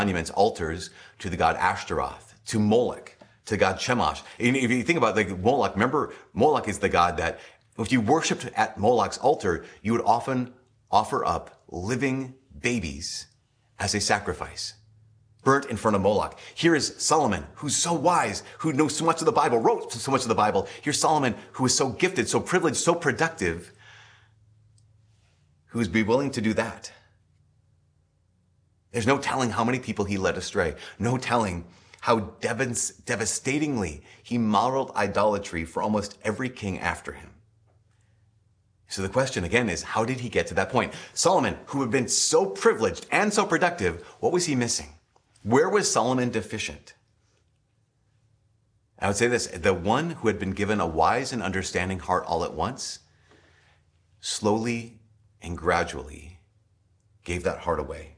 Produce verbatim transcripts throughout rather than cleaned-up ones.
monuments, altars to the god Ashtaroth, to Moloch, to god Chemosh. And if you think about like Moloch, remember Moloch is the god that if you worshipped at Moloch's altar, you would often offer up living babies as a sacrifice, burnt in front of Moloch. Here is Solomon, who's so wise, who knows so much of the Bible, wrote so much of the Bible. Here's Solomon, who is so gifted, so privileged, so productive, who's be willing to do that. There's no telling how many people he led astray. No telling how devastatingly he modeled idolatry for almost every king after him. So the question again is, how did he get to that point? Solomon, who had been so privileged and so productive, what was he missing? Where was Solomon deficient? I would say this, the one who had been given a wise and understanding heart all at once, slowly and gradually gave that heart away.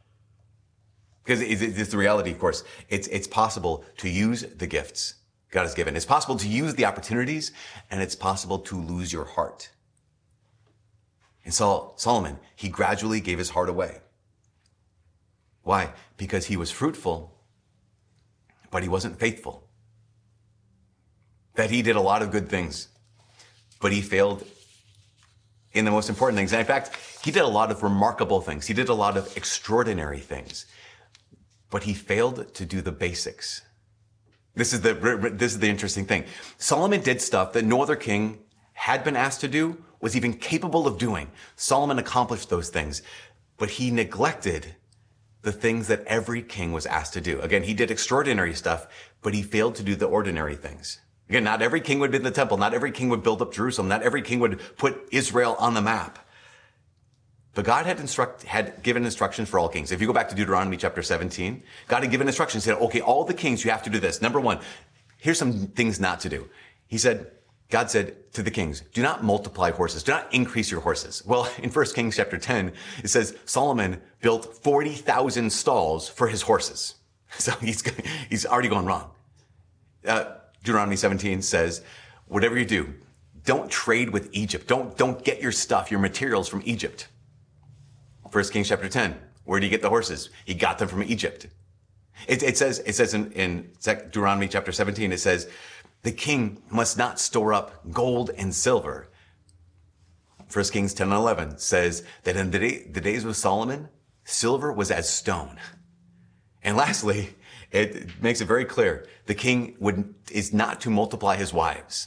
Because it's the reality, of course. It's, it's possible to use the gifts God has given. It's possible to use the opportunities, and it's possible to lose your heart. And so Solomon, he gradually gave his heart away. Why? Because he was fruitful, but he wasn't faithful. That he did a lot of good things, but he failed in the most important things. And in fact, he did a lot of remarkable things. He did a lot of extraordinary things, but he failed to do the basics. This is the, this is the interesting thing. Solomon did stuff that no other king had been asked to do, was even capable of doing. Solomon accomplished those things, but he neglected the things that every king was asked to do. Again, he did extraordinary stuff, but he failed to do the ordinary things. Again, not every king would build the temple. Not every king would build up Jerusalem. Not every king would put Israel on the map. But God had instruct, had given instructions for all kings. If you go back to Deuteronomy chapter seventeen, God had given instructions. He said, okay, all the kings, you have to do this. Number one, here's some things not to do. He said, God said to the kings, do not multiply horses. Do not increase your horses. Well, in First Kings chapter ten, it says Solomon built forty thousand stalls for his horses. So he's, he's already gone wrong. Uh, Deuteronomy seventeen says, whatever you do, don't trade with Egypt. Don't, don't get your stuff, your materials from Egypt. First Kings chapter ten, where did he get the horses? He got them from Egypt. It, it says, it says in, in Deuteronomy chapter seventeen, it says, the king must not store up gold and silver. First Kings ten and eleven says that in the, day, the days of Solomon, silver was as stone. And lastly, it makes it very clear, the king would, is not to multiply his wives.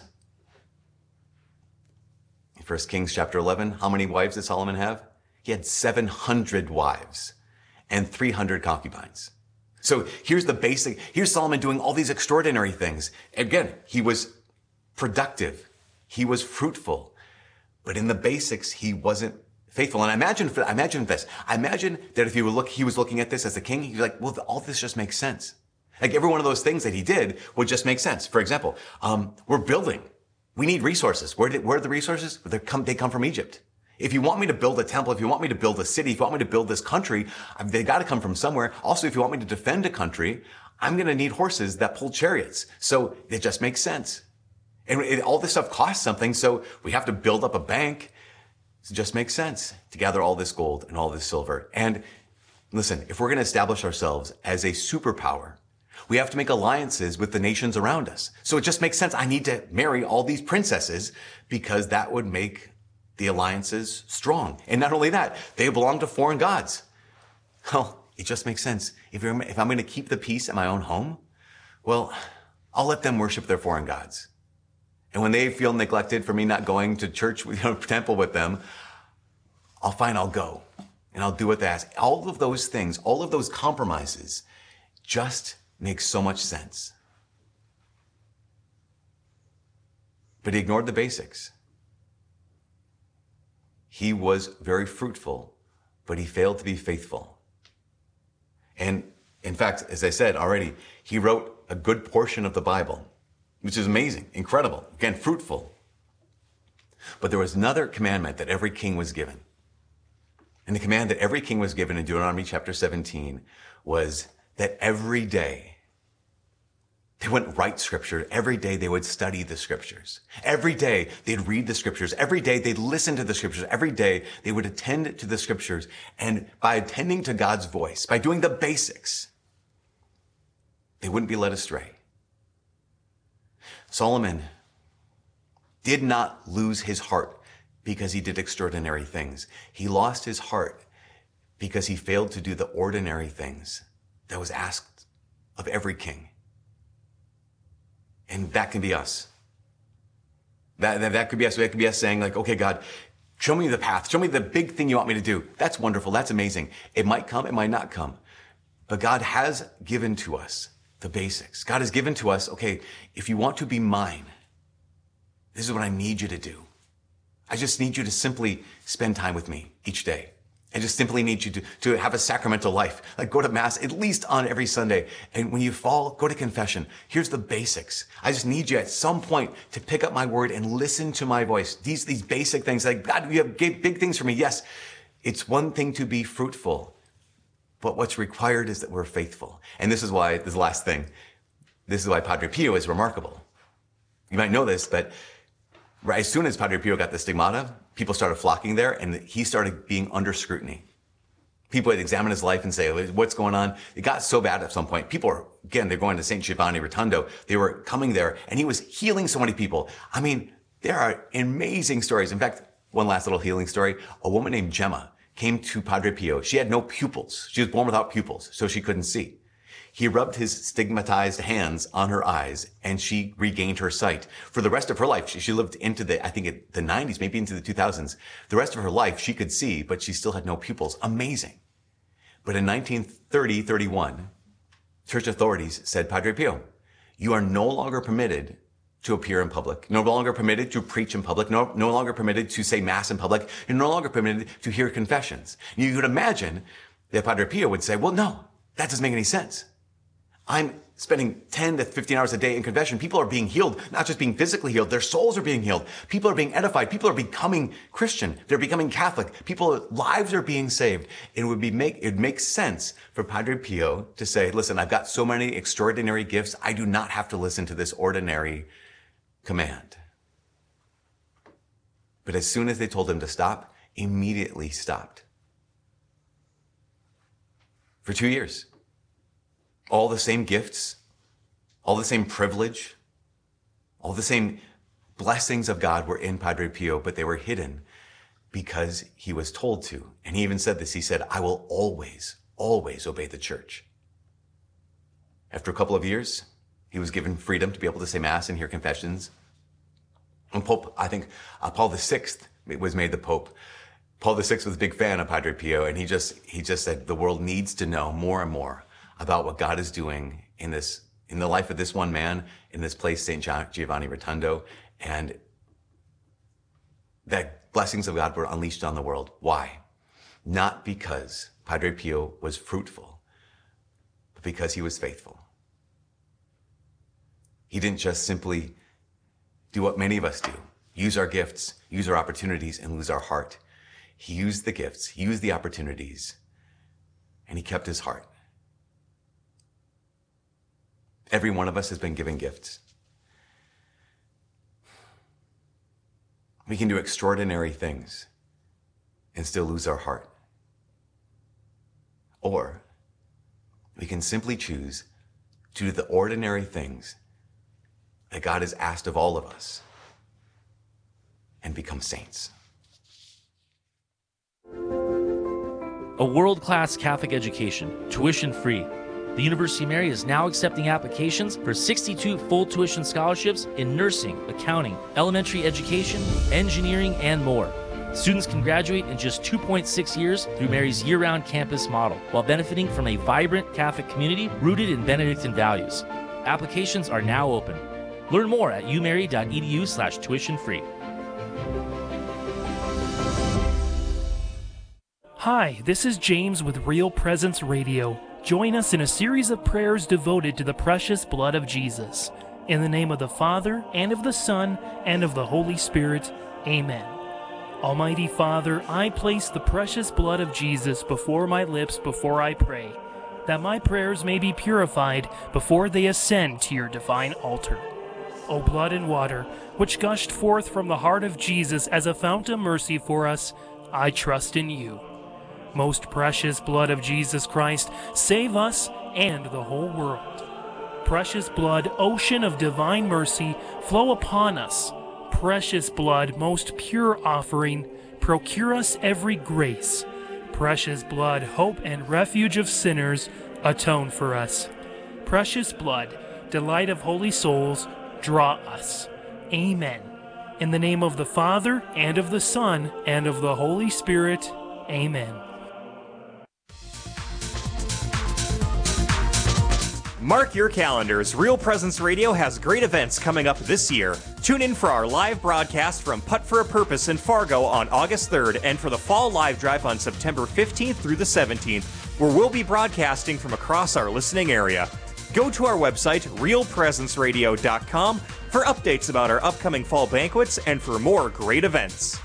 In First Kings chapter eleven, how many wives did Solomon have? He had seven hundred wives and three hundred concubines. So here's the basic, here's Solomon doing all these extraordinary things. Again, he was productive. He was fruitful. But in the basics, he wasn't faithful. And I imagine, I imagine this. I imagine that if he, would look, he was looking at this as a king, he'd be like, well, all this just makes sense. Like every one of those things that he did would just make sense. For example, um, we're building. We need resources. Where did, where are the resources? They come, they come from Egypt. If you want me to build a temple, if you want me to build a city, if you want me to build this country, they got to come from somewhere. Also, if you want me to defend a country, I'm going to need horses that pull chariots. So it just makes sense. And it, all this stuff costs something. So we have to build up a bank. It just makes sense to gather all this gold and all this silver. And listen, if we're going to establish ourselves as a superpower, we have to make alliances with the nations around us. So it just makes sense. I need to marry all these princesses because that would make the alliances strong. And not only that, they belong to foreign gods. Well, it just makes sense. If, you're, if I'm going to keep the peace at my own home, well, I'll let them worship their foreign gods. And when they feel neglected for me not going to church, you know, temple with them, I'll fine, I'll go. And I'll do what they ask. All of those things, all of those compromises just make so much sense. But he ignored the basics. He was very fruitful, but he failed to be faithful. And in fact, as I said already, he wrote a good portion of the Bible, which is amazing, incredible, again, fruitful. But there was another commandment that every king was given. And the command that every king was given in Deuteronomy chapter seventeen was that every day, They wouldn't write scripture. Every day they would study the scriptures. Every day they'd read the scriptures. Every day they'd listen to the scriptures. Every day they would attend to the scriptures. And by attending to God's voice, by doing the basics, they wouldn't be led astray. Solomon did not lose his heart because he did extraordinary things. He lost his heart because he failed to do the ordinary things that was asked of every king. And that can be us. That, that, that could be us. That could be us saying like, okay, God, show me the path. Show me the big thing you want me to do. That's wonderful. That's amazing. It might come. It might not come. But God has given to us the basics. God has given to us, okay, if you want to be mine, this is what I need you to do. I just need you to simply spend time with me each day. I just simply need you to, to have a sacramental life. Like go to mass at least on every Sunday. And when you fall, go to confession. Here's the basics. I just need you at some point to pick up my word and listen to my voice. These, these basic things, like God, you have big things for me. Yes, it's one thing to be fruitful, but what's required is that we're faithful. And this is why, this is the last thing. This is why Padre Pio is remarkable. You might know this, but right as soon as Padre Pio got the stigmata, people started flocking there and he started being under scrutiny. People would examine his life and say, what's going on? It got so bad at some point. People are, again, they're going to Saint Giovanni Rotondo. They were coming there and he was healing so many people. I mean, there are amazing stories. In fact, one last little healing story. A woman named Gemma came to Padre Pio. She had no pupils. She was born without pupils, so she couldn't see. He rubbed his stigmatized hands on her eyes and she regained her sight. For the rest of her life, she, she lived into the, I think it, the nineties, maybe into the two thousands. The rest of her life, she could see, but she still had no pupils. Amazing. But in nineteen thirty, thirty-one, church authorities said, Padre Pio, you are no longer permitted to appear in public, no longer permitted to preach in public, no, no longer permitted to say mass in public, you're no longer permitted to hear confessions. You could imagine that Padre Pio would say, well, no, that doesn't make any sense. I'm spending ten to fifteen hours a day in confession. People are being healed, not just being physically healed. Their souls are being healed. People are being edified. People are becoming Christian. They're becoming Catholic. People's lives are being saved. It would be make, it would make sense for Padre Pio to say, listen, I've got so many extraordinary gifts. I do not have to listen to this ordinary command. But as soon as they told him to stop, immediately stopped. For two years. All the same gifts, all the same privilege, all the same blessings of God were in Padre Pio, but they were hidden because he was told to. And he even said this, he said, I will always, always obey the church. After a couple of years, he was given freedom to be able to say mass and hear confessions. And Pope, I think uh, Paul the Sixth was made the Pope. Paul the Sixth was a big fan of Padre Pio, and he just, he just said the world needs to know more and more about what God is doing in this, in the life of this one man, in this place, Saint Giovanni Rotondo, and that blessings of God were unleashed on the world. Why? Not because Padre Pio was fruitful, but because he was faithful. He didn't just simply do what many of us do, use our gifts, use our opportunities, and lose our heart. He used the gifts, he used the opportunities, and he kept his heart. Every one of us has been given gifts. We can do extraordinary things and still lose our heart. Or we can simply choose to do the ordinary things that God has asked of all of us and become saints. A world-class Catholic education, tuition-free. The University of Mary is now accepting applications for sixty-two full tuition scholarships in nursing, accounting, elementary education, engineering, and more. Students can graduate in just two point six years through Mary's year-round campus model, while benefiting from a vibrant Catholic community rooted in Benedictine values. Applications are now open. Learn more at umary.edu slash tuition free. Hi, this is James with Real Presence Radio. Join us in a series of prayers devoted to the precious blood of Jesus. In the name of the Father, and of the Son, and of the Holy Spirit. Amen. Almighty Father, I place the precious blood of Jesus before my lips before I pray. that my prayers may be purified before they ascend to your divine altar. O blood and water, which gushed forth from the heart of Jesus as a fount of mercy for us, I trust in you. Most precious blood of Jesus Christ, save us and the whole world. Precious blood, ocean of divine mercy, flow upon us. Precious blood, most pure offering, procure us every grace. Precious blood, hope and refuge of sinners, atone for us. Precious blood, delight of holy souls, draw us. Amen. In the name of the Father, and of the Son, and of the Holy Spirit. Amen. Mark your calendars. Real Presence Radio has great events coming up this year. Tune in for our live broadcast from Putt for a Purpose in Fargo on August third and for the Fall Live Drive on September fifteenth through the seventeenth, where we'll be broadcasting from across our listening area. Go to our website, real presence radio dot com, for updates about our upcoming fall banquets and for more great events.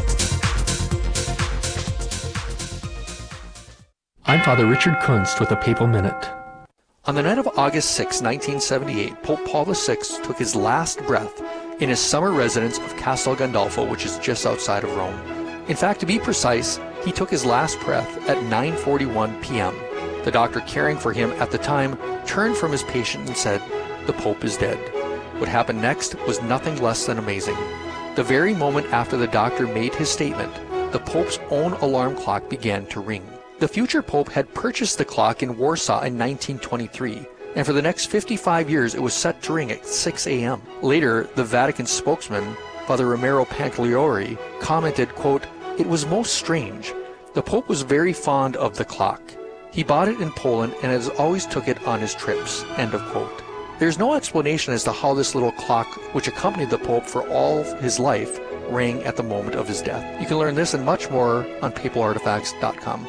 I'm Father Richard Kunst with a Papal Minute. On the night of August sixth, nineteen seventy-eight, Pope Paul the sixth took his last breath in his summer residence of Castel Gandolfo, which is just outside of Rome. In fact, to be precise, he took his last breath at nine forty-one p.m. The doctor caring for him at the time turned from his patient and said, "The Pope is dead." What happened next was nothing less than amazing. The very moment after the doctor made his statement, the Pope's own alarm clock began to ring. The future Pope had purchased the clock in Warsaw in nineteen twenty-three, and for the next fifty-five years it was set to ring at six a.m. Later, the Vatican spokesman, Father Romero Pancagliori, commented, quote, "It was most strange. The Pope was very fond of the clock. He bought it in Poland and has always took it on his trips," end of quote. There's no explanation as to how this little clock, which accompanied the Pope for all his life, rang at the moment of his death. You can learn this and much more on papal artifacts dot com.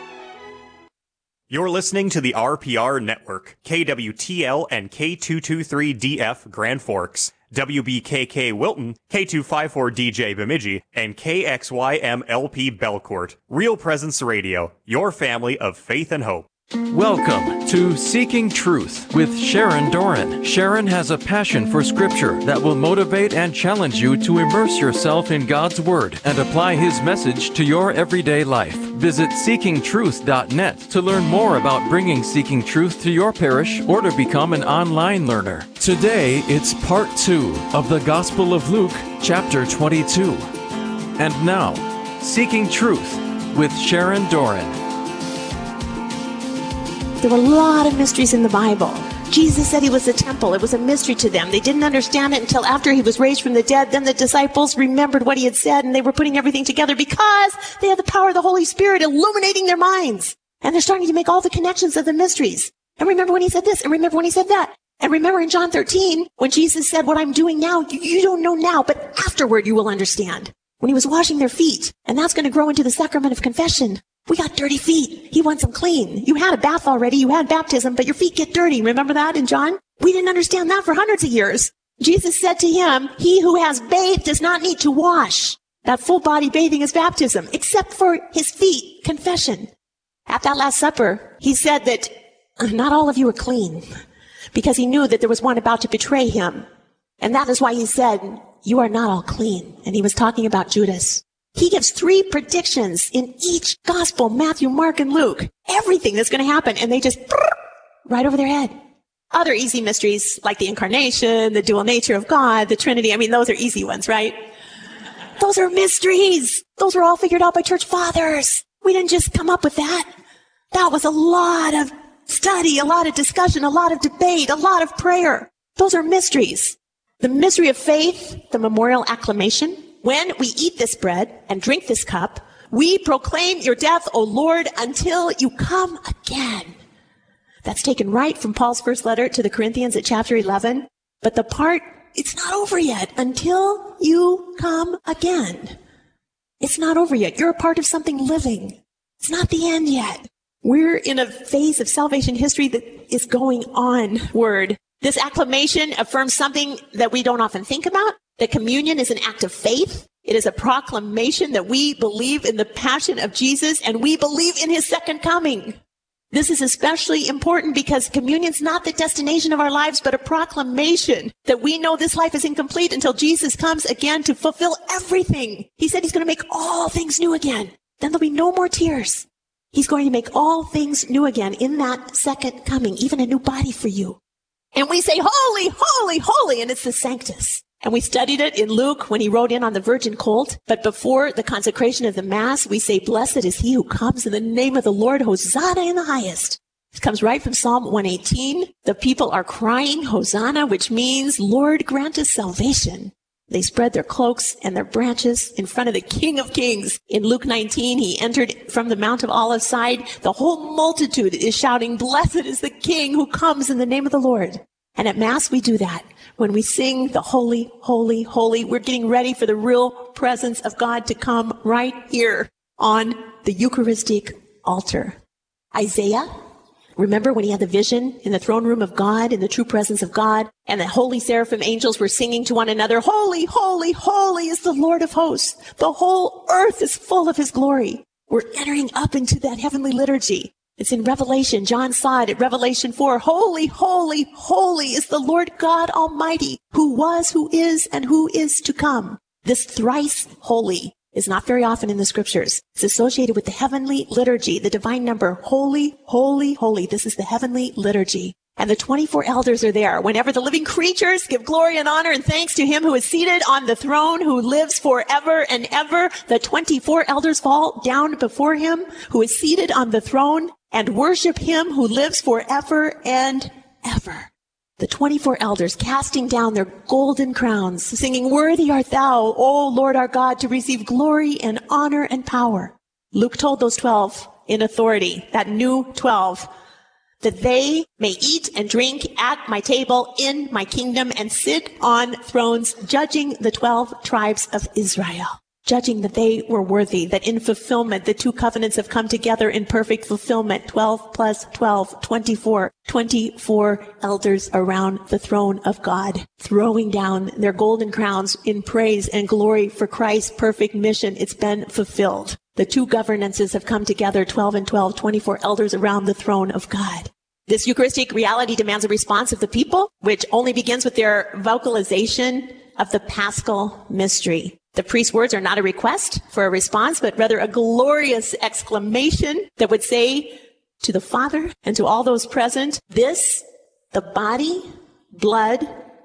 You're listening to the R P R Network, K W T L and K two twenty-three D F Grand Forks, W B K K Wilton, K two fifty-four D J Bemidji, and K X Y M L P Belcourt. Real Presence Radio, your family of faith and hope. Welcome to Seeking Truth with Sharon Doran. Sharon has a passion for Scripture that will motivate and challenge you to immerse yourself in God's Word and apply His message to your everyday life. Visit seeking truth dot net to learn more about bringing Seeking Truth to your parish or to become an online learner. Today, it's part two of the Gospel of Luke, chapter twenty-two. And now, Seeking Truth with Sharon Doran. There were a lot of mysteries in the Bible. Jesus said he was the temple. It was a mystery to them. They didn't understand it until after he was raised from the dead. Then the disciples remembered what he had said, and they were putting everything together because they had the power of the Holy Spirit illuminating their minds. And they're starting to make all the connections of the mysteries. And remember when he said this, and remember when he said that. And remember in John thirteen, when Jesus said, "What I'm doing now, you, you don't know now, but afterward you will understand." When he was washing their feet, and that's going to grow into the sacrament of confession. We got dirty feet. He wants them clean. You had a bath already. You had baptism, but your feet get dirty. Remember that in John? We didn't understand that for hundreds of years. Jesus said to him, "He who has bathed does not need to wash." That full body bathing is baptism, except for his feet, confession. At that Last Supper, he said that not all of you are clean, because he knew that there was one about to betray him. And that is why he said, "You are not all clean." And he was talking about Judas. He gives three predictions in each gospel, Matthew, Mark, and Luke. Everything that's going to happen, and they just right over their head. Other easy mysteries, like the incarnation, the dual nature of God, the Trinity, I mean, those are easy ones, right? Those are mysteries. Those were all figured out by church fathers. We didn't just come up with that. That was a lot of study, a lot of discussion, a lot of debate, a lot of prayer. Those are mysteries. The mystery of faith, the memorial acclamation. When we eat this bread and drink this cup, we proclaim your death, O Lord, until you come again. That's taken right from Paul's first letter to the Corinthians at chapter eleven. But the part, it's not over yet. Until you come again. It's not over yet. You're a part of something living. It's not the end yet. We're in a phase of salvation history that is going onward. This acclamation affirms something that we don't often think about. That communion is an act of faith. It is a proclamation that we believe in the passion of Jesus and we believe in his second coming. This is especially important because communion's not the destination of our lives, but a proclamation that we know this life is incomplete until Jesus comes again to fulfill everything. He said he's going to make all things new again. Then there'll be no more tears. He's going to make all things new again in that second coming, even a new body for you. And we say, holy, holy, holy, and it's the Sanctus. And we studied it in Luke when he rode in on the virgin colt. But before the consecration of the Mass, we say, blessed is he who comes in the name of the Lord, Hosanna in the highest. It comes right from Psalm one eighteen. The people are crying Hosanna, which means, Lord, grant us salvation. They spread their cloaks and their branches in front of the King of Kings. In Luke nineteen, he entered from the Mount of Olives side. The whole multitude is shouting, blessed is the King who comes in the name of the Lord. And at Mass, we do that. When we sing the holy, holy, holy, we're getting ready for the real presence of God to come right here on the Eucharistic altar. Isaiah, remember when he had the vision in the throne room of God, in the true presence of God, and the holy seraphim angels were singing to one another, holy, holy, holy is the Lord of hosts. The whole earth is full of his glory. We're entering up into that heavenly liturgy. It's in Revelation. John saw it at Revelation four. Holy, holy, holy is the Lord God Almighty, who was, who is, and who is to come. This thrice holy is not very often in the scriptures. It's associated with the heavenly liturgy, the divine number, holy, holy, holy. This is the heavenly liturgy. And the twenty-four elders are there. Whenever the living creatures give glory and honor and thanks to him who is seated on the throne, who lives forever and ever, the twenty-four elders fall down before him who is seated on the throne and worship him who lives forever and ever. The twenty-four elders casting down their golden crowns, singing, worthy art thou, O Lord our God, to receive glory and honor and power. Luke told those twelve in authority, that new twelve, that they may eat and drink at my table in my kingdom and sit on thrones, judging the twelve tribes of Israel, judging that they were worthy, that in fulfillment, the two covenants have come together in perfect fulfillment, twelve plus twelve, twenty-four, twenty-four elders around the throne of God, throwing down their golden crowns in praise and glory for Christ's perfect mission. It's been fulfilled. The two governances have come together, twelve and twelve, twenty-four elders around the throne of God. This Eucharistic reality demands a response of the people, which only begins with their vocalization of the Paschal mystery. The priest's words are not a request for a response, but rather a glorious exclamation that would say to the Father and to all those present, this, the body, blood,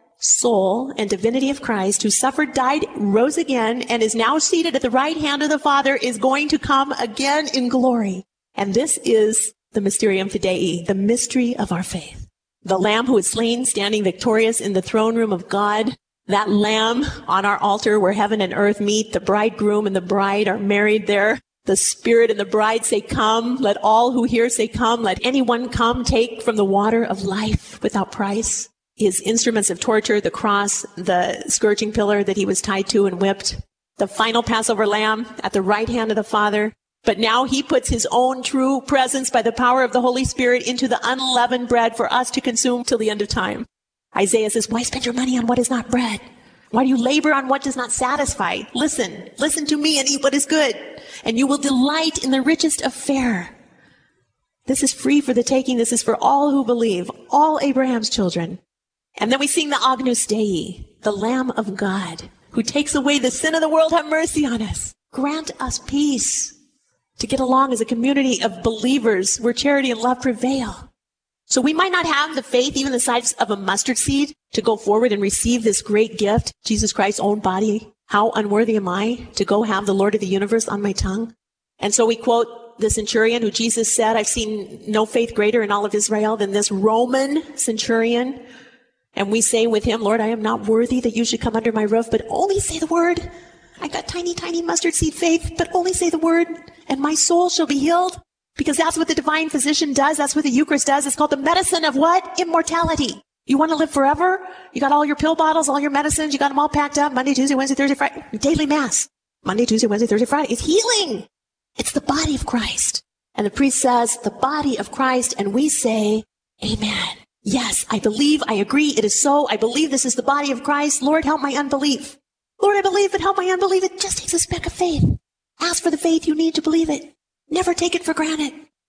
soul, and divinity of Christ, who suffered, died, rose again, and is now seated at the right hand of the Father, is going to come again in glory. And this is the Mysterium Fidei, the mystery of our faith. The Lamb who is slain, standing victorious in the throne room of God, that Lamb on our altar where heaven and earth meet, the bridegroom and the bride are married there. The Spirit and the bride say, come. Let all who hear say, come. Let anyone come, take from the water of life without price. His instruments of torture, the cross, the scourging pillar that he was tied to and whipped, the final Passover lamb at the right hand of the Father. But now he puts his own true presence by the power of the Holy Spirit into the unleavened bread for us to consume till the end of time. Isaiah says, why spend your money on what is not bread? Why do you labor on what does not satisfy? Listen, listen to me and eat what is good, and you will delight in the richest of fare. This is free for the taking. This is for all who believe, all Abraham's children. And then we sing the Agnus Dei, the Lamb of God, who takes away the sin of the world. Have mercy on us. Grant us peace to get along as a community of believers where charity and love prevail. So we might not have the faith, even the size of a mustard seed, to go forward and receive this great gift, Jesus Christ's own body. How unworthy am I to go have the Lord of the universe on my tongue? And so we quote the centurion who Jesus said, I've seen no faith greater in all of Israel than this Roman centurion. And we say with him, Lord, I am not worthy that you should come under my roof, but only say the word. I got tiny, tiny mustard seed faith, but only say the word, and my soul shall be healed. Because that's what the divine physician does. That's what the Eucharist does. It's called the medicine of what? Immortality. You want to live forever? You got all your pill bottles, all your medicines. You got them all packed up. Monday, Tuesday, Wednesday, Thursday, Friday. Daily Mass. Monday, Tuesday, Wednesday, Thursday, Friday. It's healing. It's the body of Christ. And the priest says, the body of Christ. And we say, amen. Yes, I believe. I agree. It is so. I believe this is the body of Christ. Lord, help my unbelief. Lord, I believe, but help my unbelief. It just takes a speck of faith. Ask for the faith you need to believe it. Never take it for granted.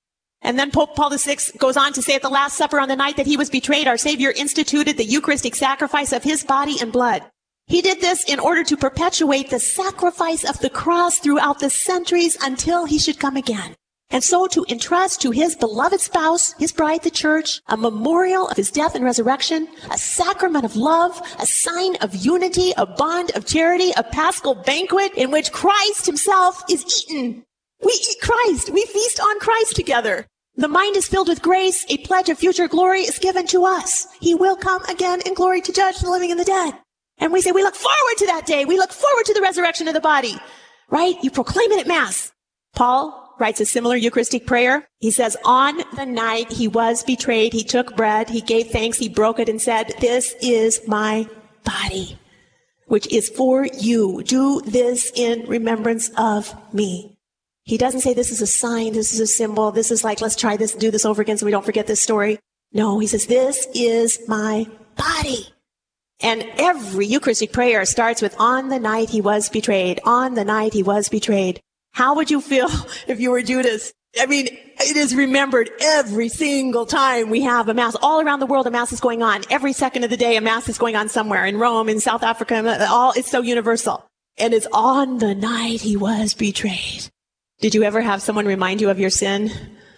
And then Pope Paul the Sixth goes on to say at the Last Supper on the night that he was betrayed, our Savior instituted the Eucharistic sacrifice of his body and blood. He did this in order to perpetuate the sacrifice of the cross throughout the centuries until he should come again. And so to entrust to his beloved spouse, his bride, the church, a memorial of his death and resurrection, a sacrament of love, a sign of unity, a bond of charity, a paschal banquet in which Christ himself is eaten. We eat Christ. We feast on Christ together. The mind is filled with grace. A pledge of future glory is given to us. He will come again in glory to judge the living and the dead. And we say, we look forward to that day. We look forward to the resurrection of the body, right? You proclaim it at Mass. Paul writes a similar Eucharistic prayer. He says, on the night he was betrayed, he took bread, he gave thanks, he broke it and said, this is my body, which is for you. Do this in remembrance of me. He doesn't say this is a sign, this is a symbol, this is like, let's try this, do this over again so we don't forget this story. No, he says, this is my body. And every Eucharistic prayer starts with, on the night he was betrayed, on the night he was betrayed. How would you feel if you were Judas? I mean, it is remembered every single time we have a Mass. All around the world, a Mass is going on. Every second of the day, a Mass is going on somewhere. In Rome, in South Africa, all, it's so universal. And it's on the night he was betrayed. Did you ever have someone remind you of your sin?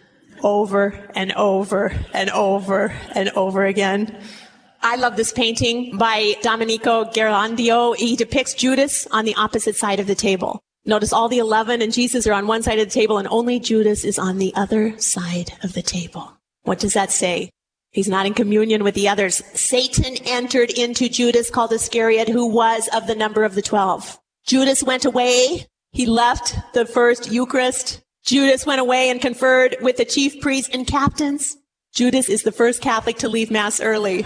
Over and over and over and over again. I love this painting by Domenico Ghirlandaio. He depicts Judas on the opposite side of the table. Notice all the eleven and Jesus are on one side of the table and only Judas is on the other side of the table. What does that say? He's not in communion with the others. Satan entered into Judas, called Iscariot, who was of the number of the twelve. Judas went away. He left the first Eucharist. Judas went away and conferred with the chief priests and captains. Judas is the first Catholic to leave Mass early.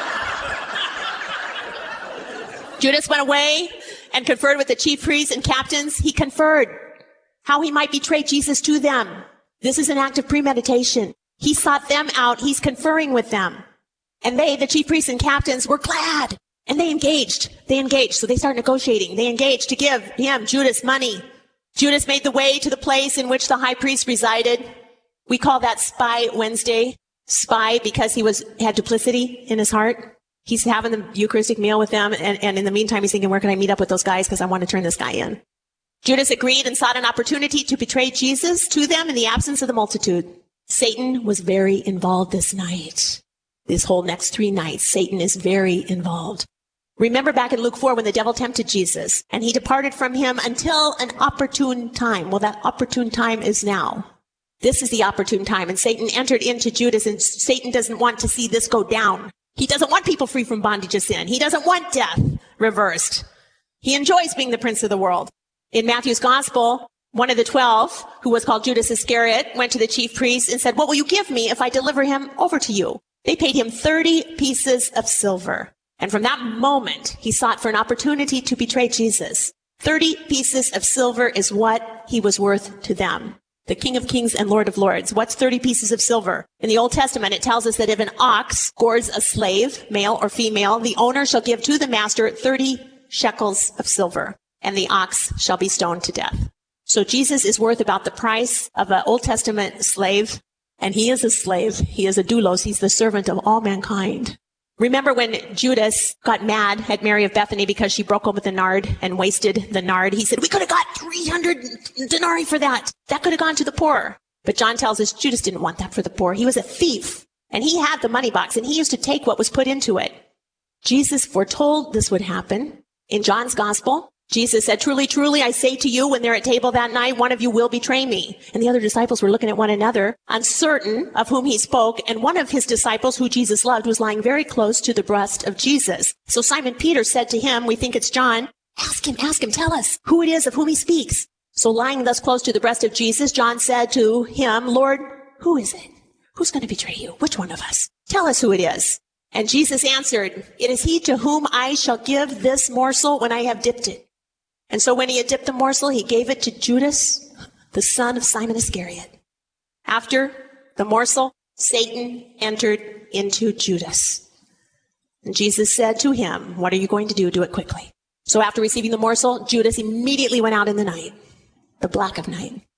Judas went away and conferred with the chief priests and captains. He conferred how he might betray Jesus to them. This is an act of premeditation. He sought them out. He's conferring with them. And they, the chief priests and captains, were glad. And they engaged. They engaged. So they started negotiating. They engaged to give him, Judas, money. Judas made the way to the place in which the high priest resided. We call that Spy Wednesday. Spy because he was had duplicity in his heart. He's having the Eucharistic meal with them, and, and in the meantime, he's thinking, where can I meet up with those guys? Because I want to turn this guy in. Judas agreed and sought an opportunity to betray Jesus to them in the absence of the multitude. Satan was very involved this night. This whole next three nights, Satan is very involved. Remember back in Luke four when the devil tempted Jesus, and he departed from him until an opportune time. Well, that opportune time is now. This is the opportune time, and Satan entered into Judas, and Satan doesn't want to see this go down. He doesn't want people free from bondage of sin. He doesn't want death reversed. He enjoys being the prince of the world. In Matthew's gospel, one of the twelve, who was called Judas Iscariot, went to the chief priests and said, what will you give me if I deliver him over to you? They paid him thirty pieces of silver. And from that moment, he sought for an opportunity to betray Jesus. thirty pieces of silver is what he was worth to them. The King of Kings and Lord of Lords. What's thirty pieces of silver? In the Old Testament, it tells us that if an ox gores a slave, male or female, the owner shall give to the master thirty shekels of silver, and the ox shall be stoned to death. So Jesus is worth about the price of an Old Testament slave, and he is a slave. He is a doulos. He's the servant of all mankind. Remember when Judas got mad at Mary of Bethany because she broke open the nard and wasted the nard? He said, we could have got three hundred denarii for that. That could have gone to the poor. But John tells us Judas didn't want that for the poor. He was a thief, and he had the money box, and he used to take what was put into it. Jesus foretold this would happen. In John's gospel, Jesus said, truly, truly, I say to you, when they're at table that night, one of you will betray me. And the other disciples were looking at one another, uncertain of whom he spoke. And one of his disciples, who Jesus loved, was lying very close to the breast of Jesus. So Simon Peter said to him, we think it's John, ask him, ask him, tell us who it is of whom he speaks. So lying thus close to the breast of Jesus, John said to him, Lord, who is it? Who's going to betray you? Which one of us? Tell us who it is. And Jesus answered, it is he to whom I shall give this morsel when I have dipped it. And so when he had dipped the morsel, he gave it to Judas, the son of Simon Iscariot. After the morsel, Satan entered into Judas. And Jesus said to him, what are you going to do? Do it quickly. So after receiving the morsel, Judas immediately went out in the night, the black of night.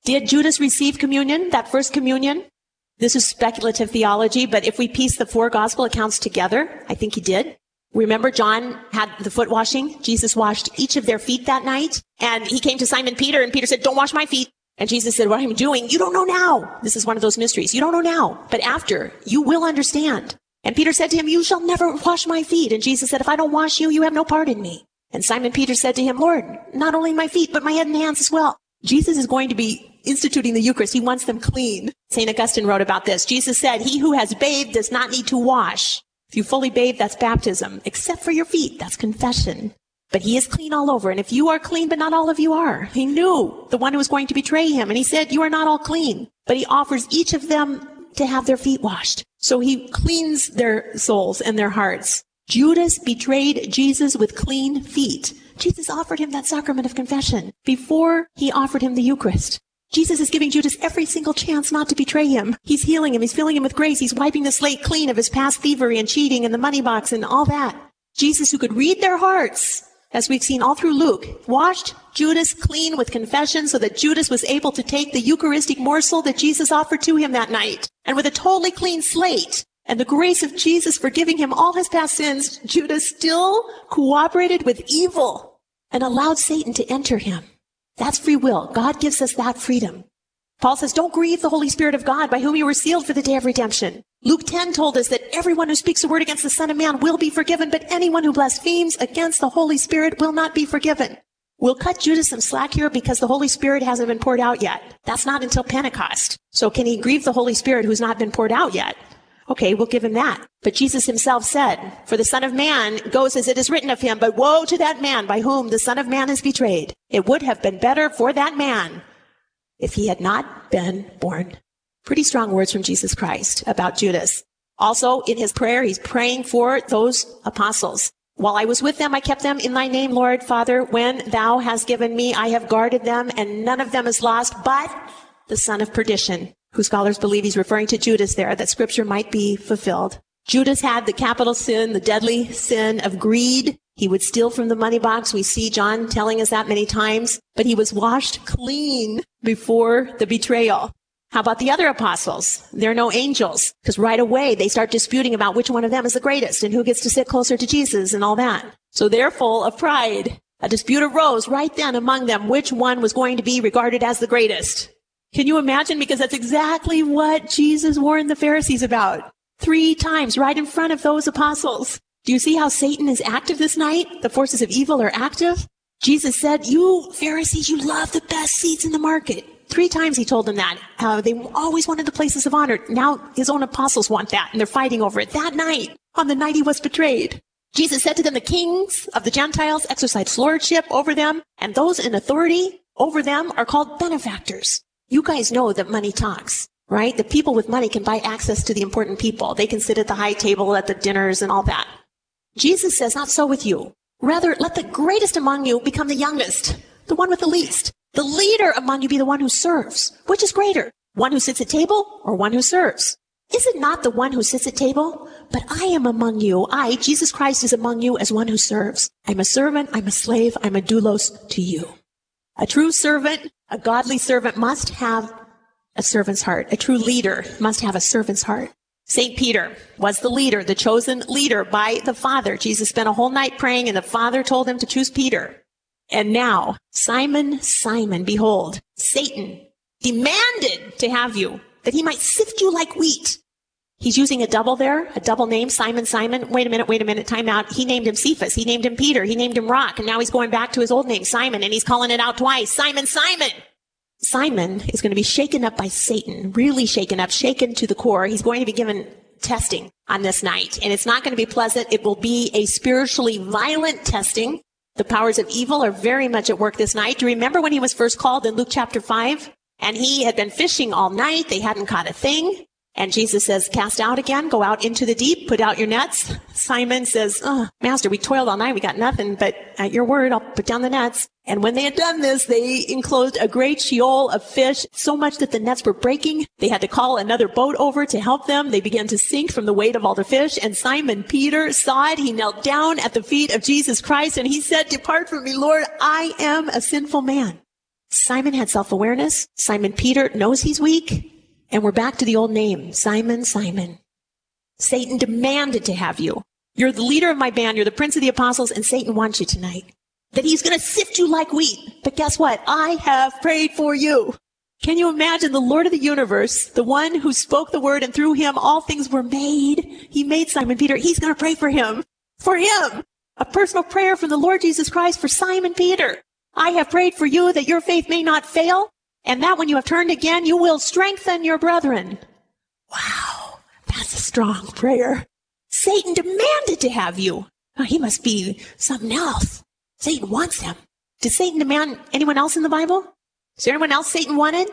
Did Judas receive communion, that first communion? This is speculative theology, but if we piece the four gospel accounts together, I think he did. Remember, John had the foot washing. Jesus washed each of their feet that night. And he came to Simon Peter, and Peter said, don't wash my feet. And Jesus said, what am I doing? You don't know now. This is one of those mysteries. You don't know now, but after, you will understand. And Peter said to him, you shall never wash my feet. And Jesus said, if I don't wash you, you have no part in me. And Simon Peter said to him, Lord, not only my feet, but my head and hands as well. Jesus is going to be instituting the Eucharist. He wants them clean. Saint Augustine wrote about this. Jesus said, he who has bathed does not need to wash. If you fully bathe, that's baptism, except for your feet. That's confession. But he is clean all over. And if you are clean, but not all of you are. He knew the one who was going to betray him. And he said, you are not all clean. But he offers each of them to have their feet washed. So he cleans their souls and their hearts. Judas betrayed Jesus with clean feet. Jesus offered him that sacrament of confession before he offered him the Eucharist. Jesus is giving Judas every single chance not to betray him. He's healing him. He's filling him with grace. He's wiping the slate clean of his past thievery and cheating and the money box and all that. Jesus, who could read their hearts, as we've seen all through Luke, washed Judas clean with confession so that Judas was able to take the Eucharistic morsel that Jesus offered to him that night. And with a totally clean slate and the grace of Jesus forgiving him all his past sins, Judas still cooperated with evil and allowed Satan to enter him. That's free will. God gives us that freedom. Paul says, don't grieve the Holy Spirit of God, by whom you were sealed for the day of redemption. Luke ten told us that everyone who speaks a word against the Son of Man will be forgiven, but anyone who blasphemes against the Holy Spirit will not be forgiven. We'll cut Judas some slack here because the Holy Spirit hasn't been poured out yet. That's not until Pentecost. So can he grieve the Holy Spirit who's not been poured out yet? Okay, we'll give him that. But Jesus himself said, for the Son of Man goes as it is written of him, but woe to that man by whom the Son of Man is betrayed. It would have been better for that man if he had not been born. Pretty strong words from Jesus Christ about Judas. Also, in his prayer, he's praying for those apostles. While I was with them, I kept them in thy name, Lord, Father. When thou hast given me, I have guarded them, and none of them is lost but the son of perdition, who scholars believe he's referring to Judas there, that scripture might be fulfilled. Judas had the capital sin, the deadly sin of greed. He would steal from the money box. We see John telling us that many times. But he was washed clean before the betrayal. How about the other apostles? They're no angels, because right away they start disputing about which one of them is the greatest and who gets to sit closer to Jesus and all that. So they're full of pride. A dispute arose right then among them which one was going to be regarded as the greatest. Can you imagine? Because that's exactly what Jesus warned the Pharisees about. Three times right in front of those apostles. Do you see how Satan is active this night? The forces of evil are active. Jesus said, you Pharisees, you love the best seats in the market. Three times he told them that. Uh, they always wanted the places of honor. Now his own apostles want that, and they're fighting over it. That night, on the night he was betrayed, Jesus said to them, the kings of the Gentiles exercise lordship over them, and those in authority over them are called benefactors. You guys know that money talks, right? The people with money can buy access to the important people. They can sit at the high table at the dinners and all that. Jesus says, not so with you. Rather, let the greatest among you become the youngest, the one with the least. The leader among you be the one who serves. Which is greater, one who sits at table or one who serves? Is it not the one who sits at table? But I am among you. I, Jesus Christ, is among you as one who serves. I'm a servant, I'm a slave, I'm a doulos to you. A true servant, a godly servant must have a servant's heart. A true leader must have a servant's heart. Saint Peter was the leader, the chosen leader by the Father. Jesus spent a whole night praying, and the Father told him to choose Peter. And now, Simon, Simon, behold, Satan demanded to have you, that he might sift you like wheat. He's using a double there, a double name, Simon, Simon. Wait a minute, wait a minute, time out. He named him Cephas, he named him Peter, he named him Rock, and now he's going back to his old name, Simon, and he's calling it out twice, Simon, Simon. Simon is going to be shaken up by Satan, really shaken up, shaken to the core. He's going to be given testing on this night, and it's not going to be pleasant. It will be a spiritually violent testing. The powers of evil are very much at work this night. Do you remember when he was first called in Luke chapter five? And he had been fishing all night. They hadn't caught a thing. And Jesus says, cast out again, go out into the deep, put out your nets. Simon says, oh, Master, we toiled all night, we got nothing, but at your word, I'll put down the nets. And when they had done this, they enclosed a great sheol of fish, so much that the nets were breaking. They had to call another boat over to help them. They began to sink from the weight of all the fish. And Simon Peter saw it. He knelt down at the feet of Jesus Christ, and he said, depart from me, Lord, I am a sinful man. Simon had self-awareness. Simon Peter knows he's weak. And we're back to the old name, Simon, Simon. Satan demanded to have you. You're the leader of my band. You're the prince of the apostles, and Satan wants you tonight. That he's going to sift you like wheat. But guess what? I have prayed for you. Can you imagine the Lord of the universe, the one who spoke the word and through him all things were made? He made Simon Peter. He's going to pray for him. For him. A personal prayer from the Lord Jesus Christ for Simon Peter. I have prayed for you that your faith may not fail, and that when you have turned again, you will strengthen your brethren. Wow, that's a strong prayer. Satan demanded to have you. Oh, he must be something else. Satan wants him. Did Satan demand anyone else in the Bible? Is there anyone else Satan wanted?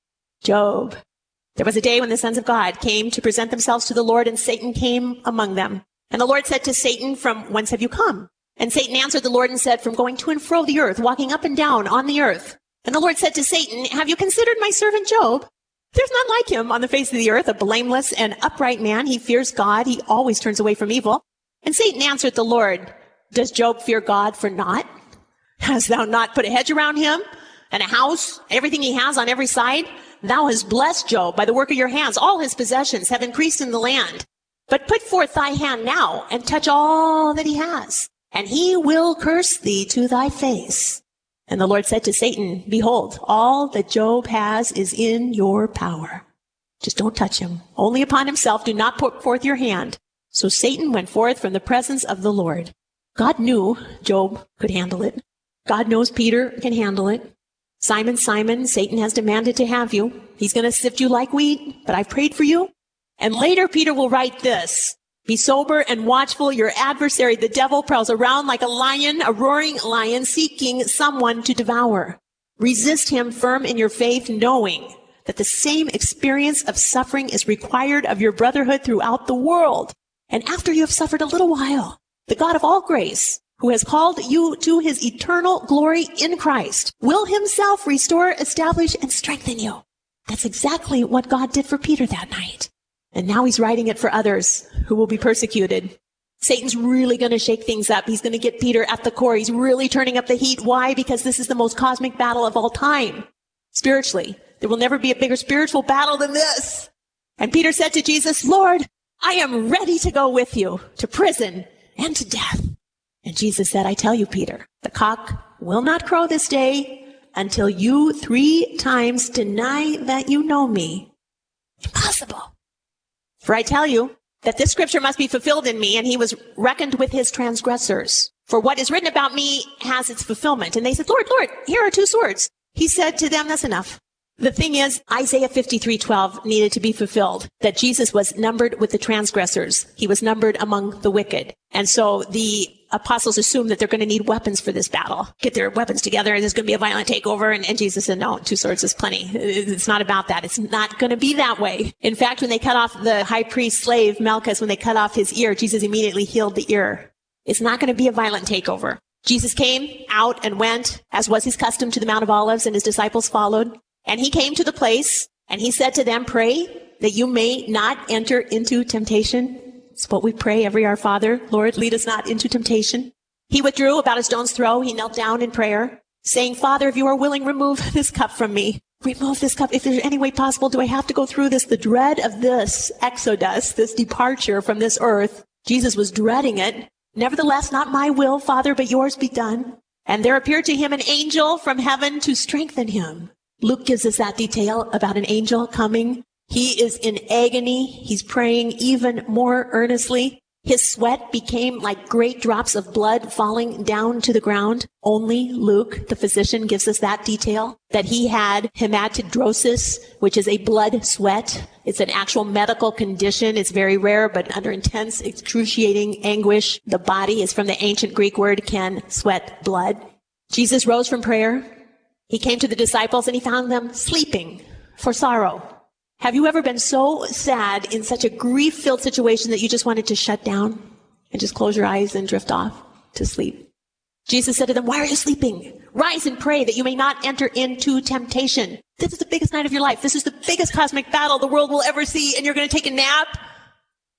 Job. There was a day when the sons of God came to present themselves to the Lord, and Satan came among them. And the Lord said to Satan, from whence have you come? And Satan answered the Lord and said, from going to and fro the earth, walking up and down on the earth. And the Lord said to Satan, have you considered my servant Job? There's none like him on the face of the earth, a blameless and upright man. He fears God. He always turns away from evil. And Satan answered the Lord, does Job fear God for naught? Hast thou not put a hedge around him and a house, everything he has on every side? Thou hast blessed Job by the work of your hands. All his possessions have increased in the land. But put forth thy hand now and touch all that he has, and he will curse thee to thy face. And the Lord said to Satan, behold, all that Job has is in your power. Just don't touch him. Only upon himself do not put forth your hand. So Satan went forth from the presence of the Lord. God knew Job could handle it. God knows Peter can handle it. Simon, Simon, Satan has demanded to have you. He's going to sift you like wheat, but I've prayed for you. And later Peter will write this. Be sober and watchful. Your adversary, the devil, prowls around like a lion, a roaring lion, seeking someone to devour. Resist him firm in your faith, knowing that the same experience of suffering is required of your brotherhood throughout the world. And after you have suffered a little while, the God of all grace, who has called you to his eternal glory in Christ, will himself restore, establish, and strengthen you. That's exactly what God did for Peter that night. And now he's writing it for others who will be persecuted. Satan's really going to shake things up. He's going to get Peter at the core. He's really turning up the heat. Why? Because this is the most cosmic battle of all time. Spiritually, there will never be a bigger spiritual battle than this. And Peter said to Jesus, Lord, I am ready to go with you to prison and to death. And Jesus said, I tell you, Peter, the cock will not crow this day until you three times deny that you know me. Impossible. For I tell you that this scripture must be fulfilled in me, and he was reckoned with his transgressors. For what is written about me has its fulfillment. And they said, Lord, Lord, here are two swords. He said to them, that's enough. The thing is, Isaiah fifty-three twelve needed to be fulfilled, that Jesus was numbered with the transgressors. He was numbered among the wicked. And so the apostles assumed that they're going to need weapons for this battle. Get their weapons together, and there's going to be a violent takeover. And, and Jesus said, no, two swords is plenty. It's not about that. It's not going to be that way. In fact, when they cut off the high priest's slave, Malchus, when they cut off his ear, Jesus immediately healed the ear. It's not going to be a violent takeover. Jesus came out and went, as was his custom, to the Mount of Olives, and his disciples followed. And he came to the place, and he said to them, pray that you may not enter into temptation. It's what we pray every Our Father. Lord, lead us not into temptation. He withdrew about a stone's throw. He knelt down in prayer, saying, Father, if you are willing, remove this cup from me. Remove this cup. If there's any way possible, do I have to go through this? The dread of this exodus, this departure from this earth, Jesus was dreading it. Nevertheless, not my will, Father, but yours be done. And there appeared to him an angel from heaven to strengthen him. Luke gives us that detail about an angel coming. He is in agony. He's praying even more earnestly. His sweat became like great drops of blood falling down to the ground. Only Luke, the physician, gives us that detail, that he had hematidrosis, which is a blood sweat. It's an actual medical condition. It's very rare, but under intense, excruciating anguish, the body, is from the ancient Greek word, can sweat blood. Jesus rose from prayer. He came to the disciples and he found them sleeping for sorrow. Have you ever been so sad in such a grief-filled situation that you just wanted to shut down and just close your eyes and drift off to sleep? Jesus said to them, why are you sleeping? Rise and pray that you may not enter into temptation. This is the biggest night of your life. This is the biggest cosmic battle the world will ever see, and you're going to take a nap?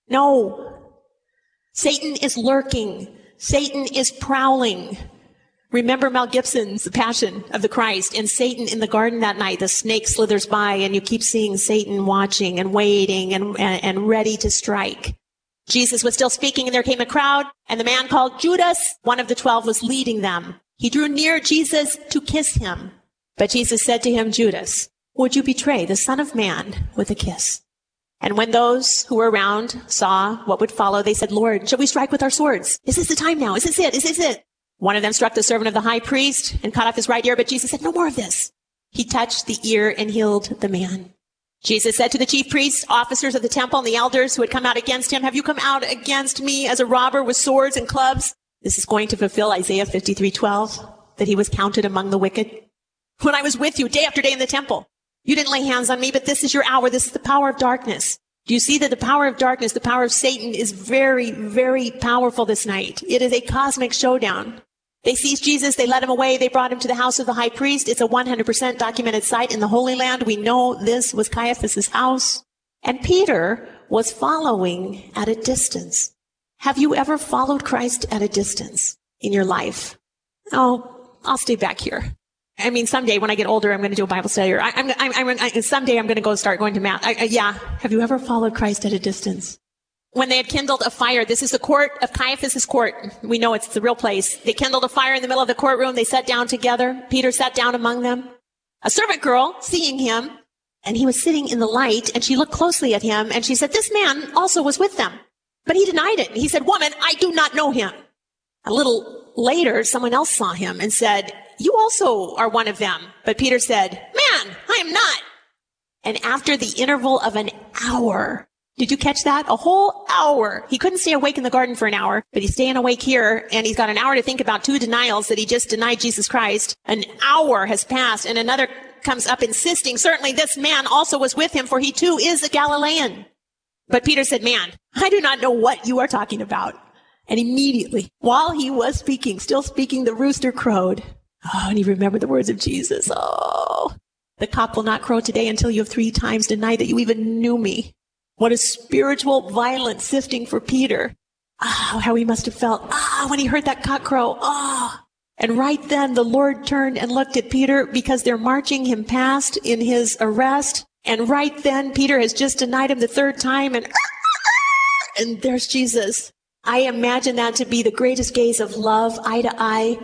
No. Satan is lurking. Satan is prowling. Remember Mel Gibson's The Passion of the Christ and Satan in the garden that night. The snake slithers by and you keep seeing Satan watching and waiting and, and, and ready to strike. Jesus was still speaking and there came a crowd and the man called Judas, one of the twelve, was leading them. He drew near Jesus to kiss him. But Jesus said to him, Judas, would you betray the Son of Man with a kiss? And when those who were around saw what would follow, they said, Lord, shall we strike with our swords? Is this the time now? Is this it? Is this it? One of them struck the servant of the high priest and cut off his right ear, but Jesus said, no more of this. He touched the ear and healed the man. Jesus said to the chief priests, officers of the temple, and the elders who had come out against him, have you come out against me as a robber with swords and clubs? This is going to fulfill Isaiah fifty-three twelve, that he was counted among the wicked. When I was with you day after day in the temple, you didn't lay hands on me, but this is your hour. This is the power of darkness. Do you see that the power of darkness, the power of Satan, is very, very powerful this night? It is a cosmic showdown. They seized Jesus. They led him away. They brought him to the house of the high priest. It's a one hundred percent documented site in the Holy Land. We know this was Caiaphas' house. And Peter was following at a distance. Have you ever followed Christ at a distance in your life? Oh, I'll stay back here. I mean, someday when I get older, I'm going to do a Bible study. Or I, I'm, I'm, I'm, I, someday I'm going to go start going to math. I, I, yeah. Have you ever followed Christ at a distance? When they had kindled a fire, this is the court of Caiaphas' court. We know it's the real place. They kindled a fire in the middle of the courtroom. They sat down together. Peter sat down among them. A servant girl, seeing him, and he was sitting in the light, and she looked closely at him, and she said, this man also was with them. But he denied it. He said, woman, I do not know him. A little later, someone else saw him and said, you also are one of them. But Peter said, man, I am not. And after the interval of an hour, did you catch that? A whole hour. He couldn't stay awake in the garden for an hour, but he's staying awake here, and he's got an hour to think about two denials that he just denied Jesus Christ. An hour has passed, and another comes up insisting, certainly this man also was with him, for he too is a Galilean. But Peter said, man, I do not know what you are talking about. And immediately, while he was speaking, still speaking, the rooster crowed. Oh, and he remembered the words of Jesus. Oh, the cock will not crow today until you have three times denied that you even knew me. What a spiritual violent sifting for Peter. Ah, oh, how he must have felt. Ah, oh, when he heard that cock crow. Ah. Oh. And right then the Lord turned and looked at Peter because they're marching him past in his arrest. And right then Peter has just denied him the third time. And, and there's Jesus. I imagine that to be the greatest gaze of love, eye to eye.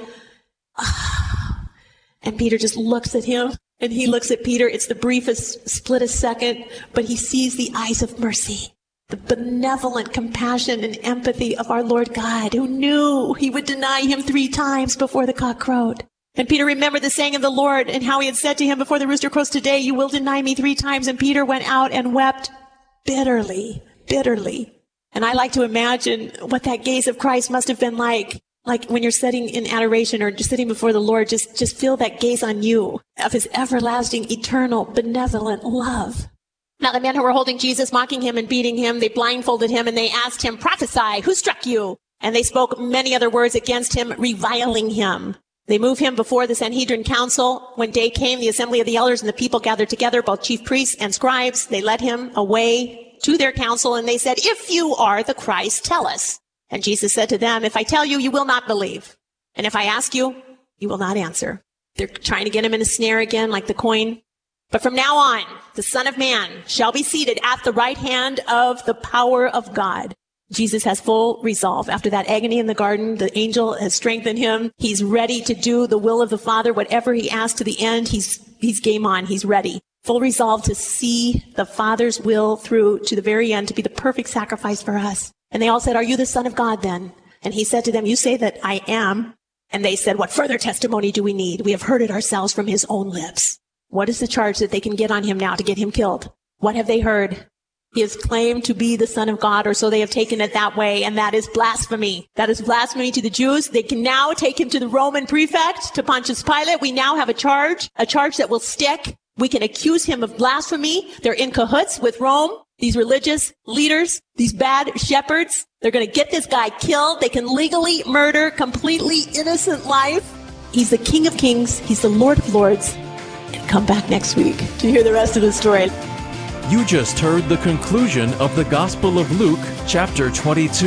Ah. And Peter just looks at him. And he looks at Peter. It's the briefest split a second, but he sees the eyes of mercy, the benevolent compassion and empathy of our Lord God, who knew he would deny him three times before the cock crowed. And Peter remembered the saying of the Lord and how he had said to him, before the rooster crows today, you will deny me three times. And Peter went out and wept bitterly, bitterly. And I like to imagine what that gaze of Christ must have been like. Like when you're sitting in adoration or just sitting before the Lord, just, just feel that gaze on you of his everlasting, eternal, benevolent love. Now the men who were holding Jesus, mocking him and beating him, they blindfolded him and they asked him, prophesy, who struck you? And they spoke many other words against him, reviling him. They moved him before the Sanhedrin council. When day came, the assembly of the elders and the people gathered together, both chief priests and scribes. They led him away to their council and they said, if you are the Christ, tell us. And Jesus said to them, if I tell you, you will not believe. And if I ask you, you will not answer. They're trying to get him in a snare again, like the coin. But from now on, the Son of Man shall be seated at the right hand of the power of God. Jesus has full resolve. After that agony in the garden, the angel has strengthened him. He's ready to do the will of the Father. Whatever he asks to the end, he's, he's game on. He's ready. Full resolve to see the Father's will through to the very end, to be the perfect sacrifice for us. And they all said, are you the Son of God then? And he said to them, you say that I am. And they said, what further testimony do we need? We have heard it ourselves from his own lips. What is the charge that they can get on him now to get him killed? What have they heard? He has claimed to be the Son of God, or so they have taken it that way, and that is blasphemy. That is blasphemy to the Jews. They can now take him to the Roman prefect, to Pontius Pilate. We now have a charge, a charge that will stick. We can accuse him of blasphemy. They're in cahoots with Rome. These religious leaders, these bad shepherds, they're going to get this guy killed. They can legally murder completely innocent life. He's the King of Kings. He's the Lord of Lords. And come back next week to hear the rest of the story. You just heard the conclusion of the Gospel of Luke, chapter twenty-two.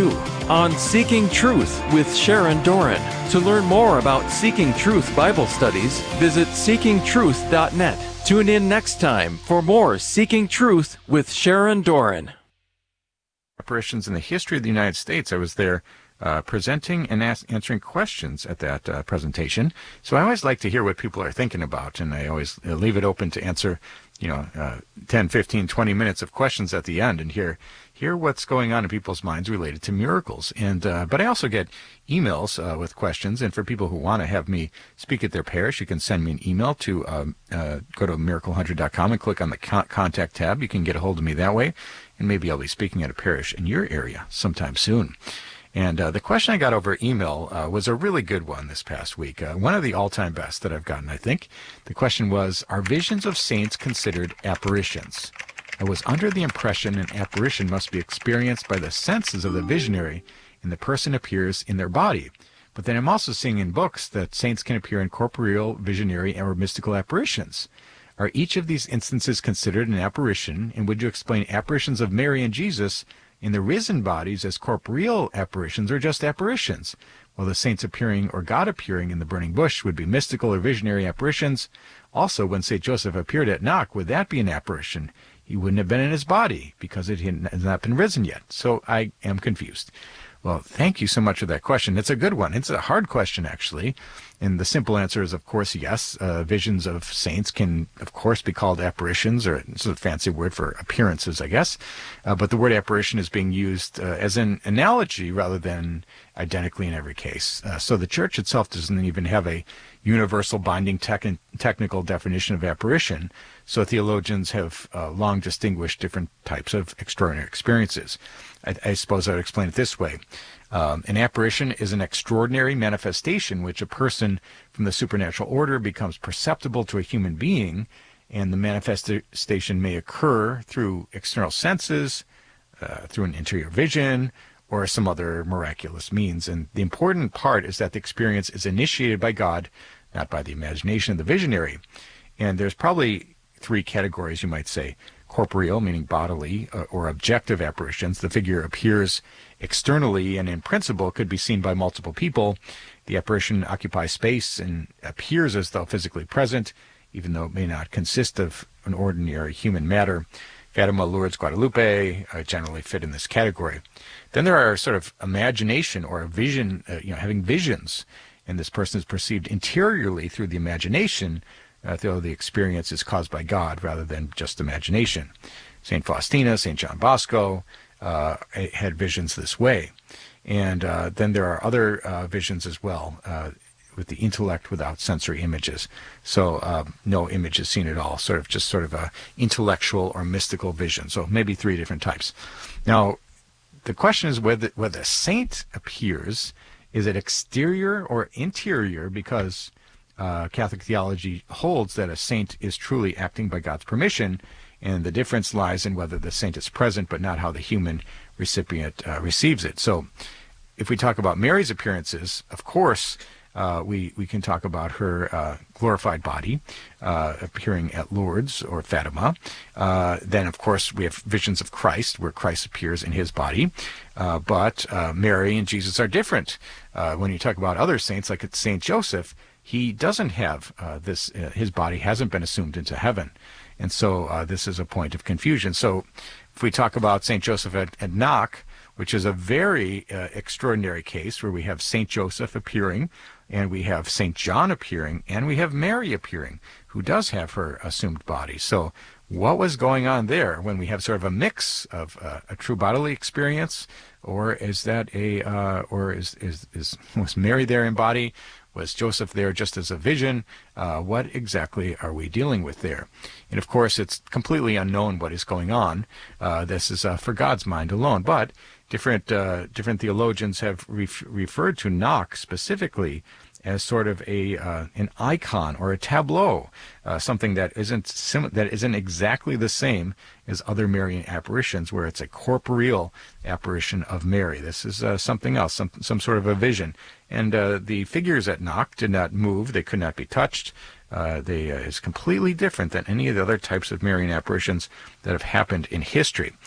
on Seeking Truth with Sharon Doran. To learn more about Seeking Truth Bible studies, visit seeking truth dot net. Tune in next time for more Seeking Truth with Sharon Doran. Apparitions in the history of the United States. I was there uh, presenting and ask, answering questions at that uh, presentation. So I always like to hear what people are thinking about, and I always uh, leave it open to answer, you know, uh, ten, fifteen, twenty minutes of questions at the end and hear hear what's going on in people's minds related to miracles. And uh, but I also get emails uh, with questions, and for people who want to have me speak at their parish, you can send me an email to um, uh, go to miracle hunter dot com and click on the con- contact tab. You can get a hold of me that way, and maybe I'll be speaking at a parish in your area sometime soon. And uh, the question I got over email uh, was a really good one this past week, uh, one of the all-time best that I've gotten, I think. The question was, are visions of saints considered apparitions? I was under the impression an apparition must be experienced by the senses of the visionary, and the person appears in their body. But then I'm also seeing in books that saints can appear in corporeal, visionary, or mystical apparitions. Are each of these instances considered an apparition, and would you explain apparitions of Mary and Jesus in the risen bodies as corporeal apparitions or just apparitions, while the saints appearing or God appearing in the burning bush would be mystical or visionary apparitions? Also, when Saint Joseph appeared at Knock, would that be an apparition? He wouldn't have been in his body because it had not been risen yet. So I am confused. Well, thank you so much for that question. It's a good one. It's a hard question, actually. And the simple answer is, of course, yes. Uh, visions of saints can, of course, be called apparitions, or it's a fancy word for appearances, I guess. Uh, but the word apparition is being used uh, as an analogy rather than identically in every case. Uh, so the Church itself doesn't even have a universal binding tech- technical definition of apparition. So theologians have uh, long distinguished different types of extraordinary experiences. I, I suppose I would explain it this way. Um, an apparition is an extraordinary manifestation which a person from the supernatural order becomes perceptible to a human being, and the manifestation may occur through external senses, uh, through an interior vision, or some other miraculous means. And the important part is that the experience is initiated by God, not by the imagination of the visionary. And there's probably three categories, you might say. Corporeal, meaning bodily, uh, or objective apparitions. The figure appears externally and in principle could be seen by multiple people. The apparition occupies space and appears as though physically present, even though it may not consist of an ordinary human matter. Fatima, Lourdes, Guadalupe uh, generally fit in this category. Then there are sort of imagination or a vision, uh, you know, having visions, and this person is perceived interiorly through the imagination, Uh, though the experience is caused by God rather than just imagination. Saint Faustina, Saint John Bosco uh, had visions this way. And uh, then there are other uh, visions as well, uh, with the intellect without sensory images. So uh, no image is seen at all, sort of just sort of a intellectual or mystical vision. So maybe three different types. Now, the question is whether, whether a saint appears, is it exterior or interior? Because Uh, Catholic theology holds that a saint is truly acting by God's permission, and the difference lies in whether the saint is present, but not how the human recipient uh, receives it. So if we talk about Mary's appearances, of course, uh, we, we can talk about her uh, glorified body uh, appearing at Lourdes or Fatima. Uh, then, of course, we have visions of Christ, where Christ appears in his body. Uh, but uh, Mary and Jesus are different. Uh, when you talk about other saints, like it's Saint Joseph, he doesn't have uh, this, uh, his body hasn't been assumed into heaven. And so uh, this is a point of confusion. So if we talk about Saint Joseph at, at Knock, which is a very uh, extraordinary case where we have Saint Joseph appearing, and we have Saint John appearing, and we have Mary appearing, who does have her assumed body. So what was going on there when we have sort of a mix of uh, a true bodily experience, or is that a, uh, or is, is, is, was Mary there in body? Was Joseph there just as a vision? Uh, what exactly are we dealing with there? And of course, it's completely unknown what is going on. Uh, this is uh, for God's mind alone. But different uh, different theologians have ref- referred to Knock specifically as sort of a uh, an icon or a tableau, uh, something that isn't sim- that isn't exactly the same as other Marian apparitions, where it's a corporeal apparition of Mary. This is uh, something else, some some sort of a vision. And uh, the figures at Knock did not move; they could not be touched. Uh, they uh, is completely different than any of the other types of Marian apparitions that have happened in history.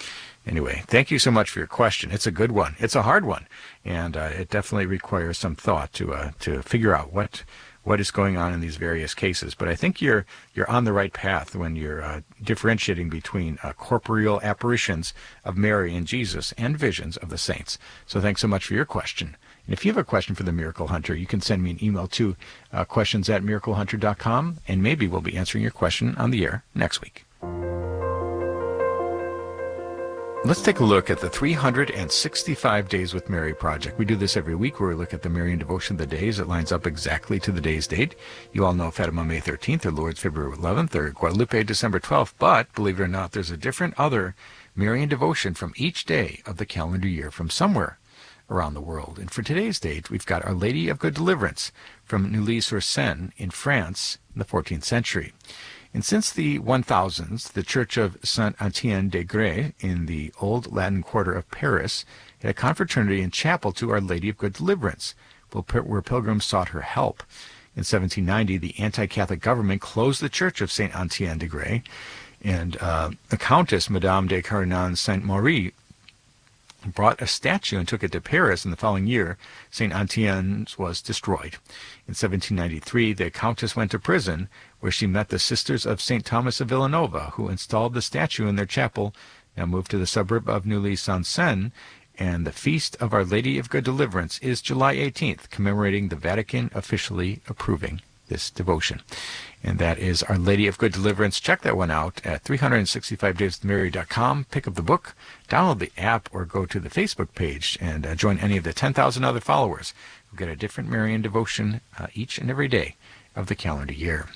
Anyway, thank you so much for your question. It's a good one. It's a hard one, and uh, it definitely requires some thought to uh, to figure out what what is going on in these various cases. But I think you're you're on the right path when you're uh, differentiating between uh, corporeal apparitions of Mary and Jesus and visions of the saints. So thanks so much for your question. And if you have a question for the Miracle Hunter, you can send me an email to uh, questions at miracle hunter dot com, and maybe we'll be answering your question on the air next week. Let's take a look at the three hundred sixty-five Days with Mary project. We do this every week where we look at the Marian devotion of the days. It lines up exactly to the day's date. You all know Fatima May thirteenth, or Lourdes February eleventh, or Guadalupe December twelfth, but believe it or not, there's a different other Marian devotion from each day of the calendar year from somewhere around the world. And for today's date, we've got Our Lady of Good Deliverance from Neuilly-sur-Seine in France in the fourteenth century. And since the one thousands, the Church of Saint Etienne des Grès in the old Latin quarter of Paris had a confraternity and chapel to Our Lady of Good Deliverance, where pilgrims sought her help. In seventeen ninety, the anti-Catholic government closed the Church of Saint Etienne des Grès, and uh, the Countess, Madame de Carignan Saint-Maury, brought a statue and took it to Paris. In the following year, Saint Etienne's was destroyed. In seventeen ninety-three, the Countess went to prison, where she met the Sisters of Saint Thomas of Villanova, who installed the statue in their chapel, now moved to the suburb of Neuilly-sur-Seine, and the Feast of Our Lady of Good Deliverance is July eighteenth, commemorating the Vatican officially approving this devotion. And that is Our Lady of Good Deliverance. Check that one out at three hundred sixty-five days with mary dot com. Pick up the book, download the app, or go to the Facebook page and uh, join any of the ten thousand other followers who get a different Marian devotion uh, each and every day of the calendar year.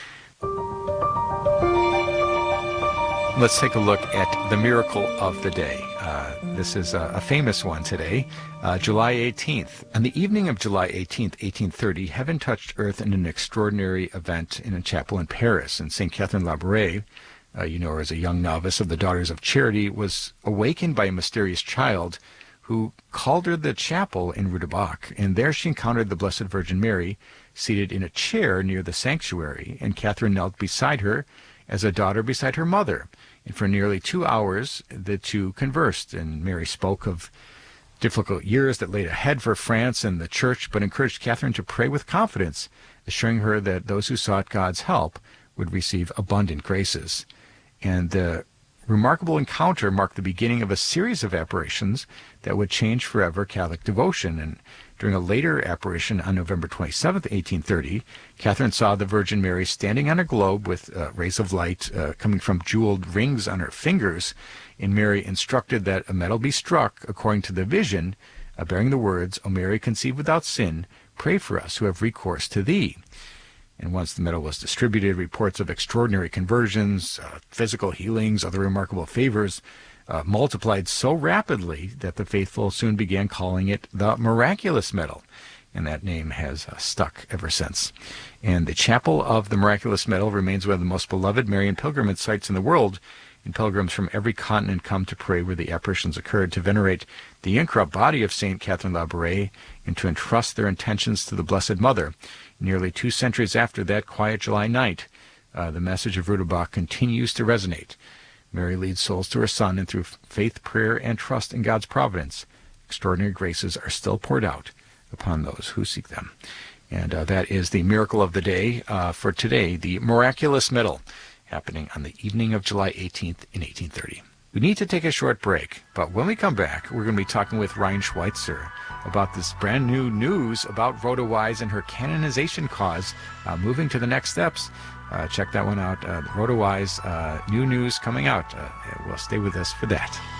Let's take a look at the miracle of the day. Uh, this is a, a famous one today, uh, July eighteenth. On the evening of July eighteenth, eighteen thirty, heaven touched earth in an extraordinary event in a chapel in Paris. And Saint Catherine Labouré, uh, you know her as a young novice of the Daughters of Charity, was awakened by a mysterious child who called her the chapel in Rue du Bac. And there she encountered the Blessed Virgin Mary seated in a chair near the sanctuary, and Catherine knelt beside her as a daughter beside her mother. And for nearly two hours, the two conversed, and Mary spoke of difficult years that laid ahead for France and the Church, but encouraged Catherine to pray with confidence, assuring her that those who sought God's help would receive abundant graces. And the remarkable encounter marked the beginning of a series of apparitions that would change forever Catholic devotion. And during a later apparition on November twenty-seventh, eighteen thirty, Catherine saw the Virgin Mary standing on a globe with uh, rays of light uh, coming from jeweled rings on her fingers, and Mary instructed that a medal be struck according to the vision, uh, bearing the words, "O Mary, conceived without sin, pray for us who have recourse to thee." And once the medal was distributed, reports of extraordinary conversions, uh, physical healings, other remarkable favors uh, multiplied so rapidly that the faithful soon began calling it the Miraculous Medal. And that name has uh, stuck ever since. And the Chapel of the Miraculous Medal remains one of the most beloved Marian pilgrimage sites in the world, and pilgrims from every continent come to pray where the apparitions occurred, to venerate the incorrupt body of Saint Catherine Labouré, and to entrust their intentions to the Blessed Mother. Nearly two centuries after that quiet July night, uh, the message of Rue du Bac continues to resonate. Mary leads souls to her Son, and through faith, prayer, and trust in God's providence, extraordinary graces are still poured out upon those who seek them. And uh, that is the miracle of the day uh, for today, the Miraculous Medal, happening on the evening of July eighteenth in eighteen thirty. We need to take a short break, but when we come back, we're going to be talking with Ryan Schweitzer about this brand new news about Rhoda Wise and her canonization cause, uh, moving to the next steps. Uh, check that one out. Uh, Rhoda Wise, uh, new news coming out. Uh, well, stay with us for that.